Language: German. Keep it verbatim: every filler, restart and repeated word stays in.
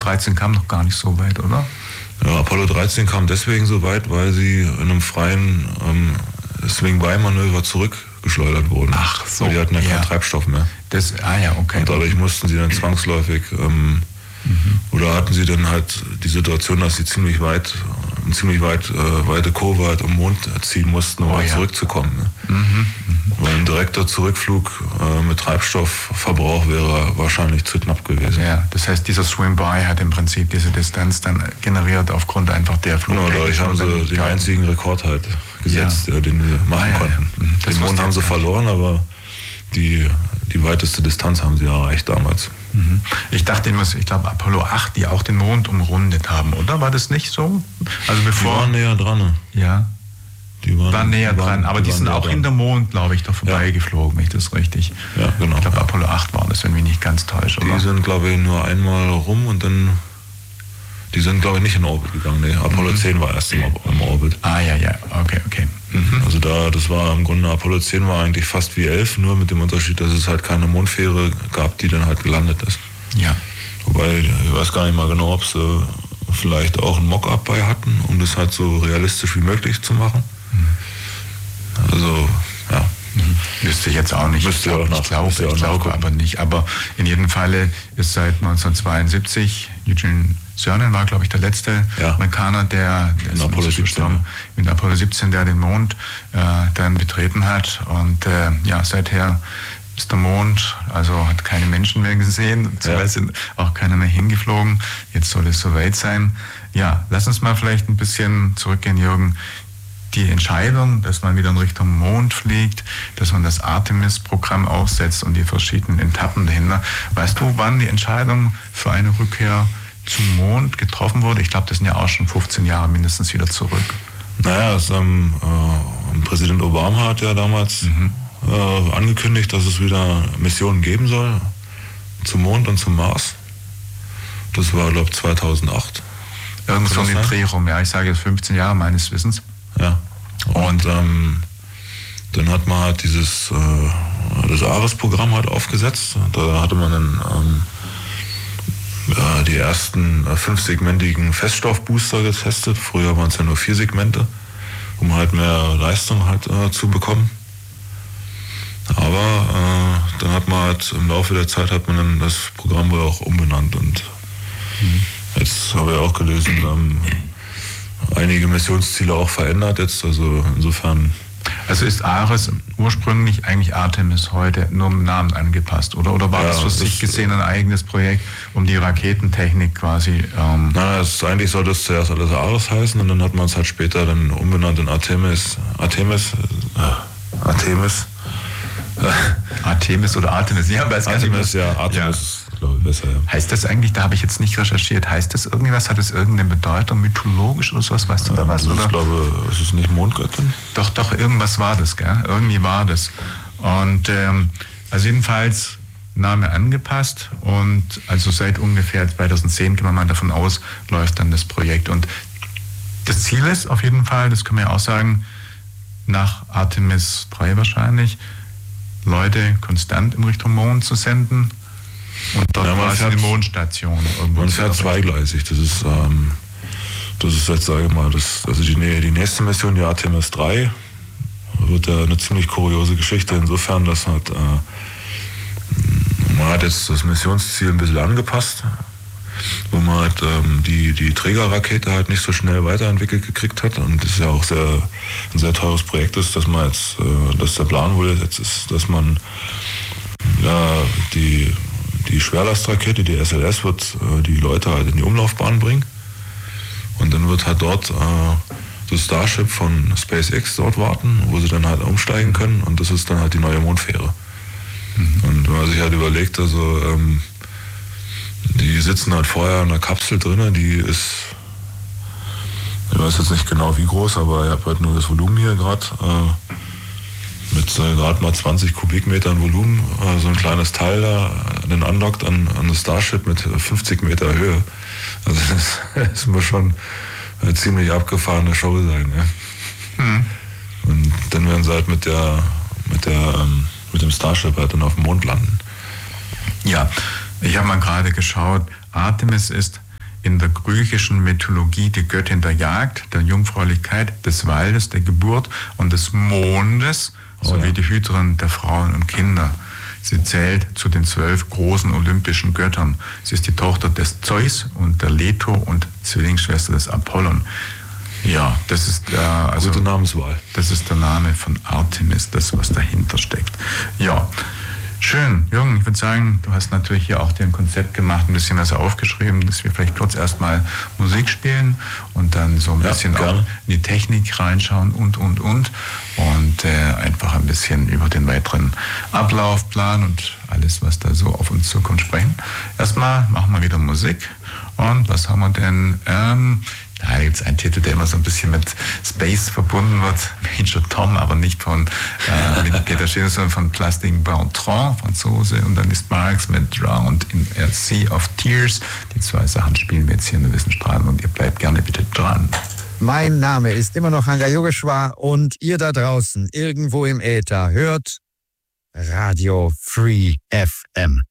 dreizehn kam noch gar nicht so weit, oder? Ja, Apollo dreizehn kam deswegen so weit, weil sie in einem freien ähm, Swing-by-Manöver zurückgeschleudert wurden. Ach so. Weil die hatten ja, ja. keinen Treibstoff mehr. Das, ah ja, okay. Und dadurch mussten sie dann zwangsläufig, ähm, mhm. oder hatten sie dann halt die Situation, dass sie ziemlich weit, eine ziemlich weit, äh, weite Kurve halt um den Mond ziehen mussten, um oh, halt ja. zurückzukommen. Ne? Mhm. Mhm. Weil ein direkter Zurückflug äh, mit Treibstoffverbrauch wäre wahrscheinlich zu knapp gewesen. Ja, das heißt, dieser Swim-by hat im Prinzip diese Distanz dann generiert aufgrund einfach der Flugtechnik. Genau, dadurch haben sie den einzigen Rekord halt gesetzt, ja. den sie machen ah, ja, konnten. Ja. Mhm. Den Mond haben sie verloren, aber die, die weiteste Distanz haben sie erreicht damals. Mhm. Ich dachte immer, ich glaube Apollo acht, die auch den Mond umrundet haben, oder? War das nicht so? Also bevor, die waren näher dran. Ne? Ja. Die waren, waren näher die waren, dran, aber die, die sind auch dran. In der Mond, glaube ich, doch vorbeigeflogen, wenn ich das richtig. Ja, genau. Ich glaube, Apollo acht war das, wenn mich nicht ganz täusche, oder? Die sind, glaube ich, nur einmal rum und dann. Die sind, glaube ich, nicht in Orbit gegangen. Nee, Apollo mhm. zehn war erst im, im Orbit. Ah, ja, ja, okay, okay. Mhm. Also da, das war im Grunde, Apollo zehn war eigentlich fast wie elf, nur mit dem Unterschied, dass es halt keine Mondfähre gab, die dann halt gelandet ist. Ja. Wobei, ich weiß gar nicht mal genau, ob sie vielleicht auch ein Mock-up bei hatten, um das halt so realistisch wie möglich zu machen. Mhm. Also, ja. Mhm. Wüsste ich jetzt auch nicht. Müsste ich glaube, ich glaube, ich glaube aber nicht. Aber in jedem Falle ist seit neunzehnhundertzweiundsiebzig Eugene Cernan war, glaube ich, der letzte ja. Amerikaner, der, der in Apollo siebzehn, mit Apollo siebzehn, der den Mond äh, dann betreten hat. Und äh, ja, seither ist der Mond, also hat keine Menschen mehr gesehen, ja. sind auch keiner mehr hingeflogen. Jetzt soll es soweit sein. Ja, lass uns mal vielleicht ein bisschen zurückgehen, Jürgen. Die Entscheidung, dass man wieder in Richtung Mond fliegt, dass man das Artemis-Programm aufsetzt und die verschiedenen Etappen dahinter. Weißt du, wann die Entscheidung für eine Rückkehr zum Mond getroffen wurde? Ich glaube, das sind ja auch schon fünfzehn Jahre mindestens wieder zurück. Naja, das, ähm, äh, Präsident Obama hat ja damals mhm. äh, angekündigt, dass es wieder Missionen geben soll zum Mond und zum Mars. Das war, glaube ich, zweitausendacht. Irgend so ein Dreh rum, ja, ich sage jetzt fünfzehn Jahre meines Wissens. Ja, und ähm, dann hat man halt dieses äh, das Ares-Programm halt aufgesetzt. Da hatte man dann ähm, ja, die ersten äh, fünfsegmentigen Feststoffbooster getestet. Früher waren es ja nur vier Segmente, um halt mehr Leistung halt äh, zu bekommen. Aber äh, dann hat man halt im Laufe der Zeit hat man dann das Programm wohl auch umbenannt und mhm. jetzt habe ich auch gelesen, ähm, einige Missionsziele auch verändert jetzt, also insofern. Also ist Ares ursprünglich eigentlich Artemis heute nur im Namen angepasst, oder? Oder war ja, das für sich gesehen ein eigenes Projekt, um die Raketentechnik quasi... Ähm Nein, das, eigentlich sollte es zuerst alles Ares heißen und dann hat man es halt später dann umbenannt in Artemis. Artemis? Äh, Artemis? Artemis oder Artemis? Ja, weiß Artemis, ja, Artemis. Ja. Glaube ich, besser, ja. Heißt das eigentlich, da habe ich jetzt nicht recherchiert, heißt das irgendwas, hat es irgendeine Bedeutung, mythologisch oder sowas, weißt du da was, oder? Ich glaube, es ist nicht Mondgöttin? Doch, doch, irgendwas war das, gell? Irgendwie war das. Und ähm, also jedenfalls Name angepasst und also seit ungefähr zweitausendzehn, gehen wir mal davon aus, läuft dann das Projekt. Und das Ziel ist auf jeden Fall, das können wir ja auch sagen, nach Artemis drei wahrscheinlich, Leute konstant in Richtung Mond zu senden. Und dort ja, war es eine Mondstation. Man fährt zweigleisig. Das ist, ähm, das ist jetzt, sage ich mal, das, also die, die nächste Mission, die Artemis drei, wird ja eine ziemlich kuriose Geschichte. Insofern, dass halt, äh, man hat jetzt das Missionsziel ein bisschen angepasst, wo man halt ähm, die, die Trägerrakete halt nicht so schnell weiterentwickelt gekriegt hat. Und das ist ja auch sehr, ein sehr teures Projekt ist, dass man jetzt, äh, dass der Plan wohl jetzt ist, dass man ja, die Die Schwerlastrakete, die S L S, wird äh, die Leute halt in die Umlaufbahn bringen. Und dann wird halt dort äh, das Starship von SpaceX dort warten, wo sie dann halt umsteigen können. Und das ist dann halt die neue Mondfähre. Mhm. Und wenn man sich halt überlegt, also ähm, die sitzen halt vorher in einer Kapsel drin, die ist, ich weiß jetzt nicht genau wie groß, aber ich habe halt nur das Volumen hier gerade. Äh, mit äh, gerade mal zwanzig Kubikmetern Volumen, äh, so ein kleines Teil da, dann anlockt an, an das Starship mit fünfzig Meter Höhe. Also das, das muss schon eine ziemlich abgefahrene Show sein. Ja. Mhm. Und dann werden sie halt mit der, mit der, ähm, mit dem Starship halt dann auf dem Mond landen. Ja, ich habe mal gerade geschaut, Artemis ist in der griechischen Mythologie die Göttin der Jagd, der Jungfräulichkeit, des Waldes, der Geburt und des Mondes, oh, sowie ja. die Hüterin der Frauen und Kinder. Sie zählt zu den zwölf großen olympischen Göttern. Sie ist die Tochter des Zeus und der Leto und Zwillingsschwester des Apollon. Ja, das ist, äh, also, gute Namenswahl. Das ist der Name von Artemis, das, was dahinter steckt. Ja, schön. Jürgen, ich würde sagen, du hast natürlich hier auch ein Konzept gemacht, ein bisschen was aufgeschrieben, dass wir vielleicht kurz erstmal Musik spielen und dann so ein ja, bisschen gerne. auch in die Technik reinschauen und, und, und. Und äh, einfach ein bisschen über den weiteren Ablaufplan und alles, was da so auf uns zukommt, sprechen. Erstmal machen wir wieder Musik. Und was haben wir denn? Ähm, Da gibt es einen Titel, der immer so ein bisschen mit Space verbunden wird, Major Tom, aber nicht von äh, mit Peter Schiller, sondern von Plastic Bertrand, Franzose, und dann ist Marx mit Drowned in a Sea of Tears. Die zwei Sachen spielen wir jetzt hier in der Wissensstraße und ihr bleibt gerne bitte dran. Mein Name ist immer noch Ranga Yogeshwar und ihr da draußen irgendwo im Äther hört Radio Free F M.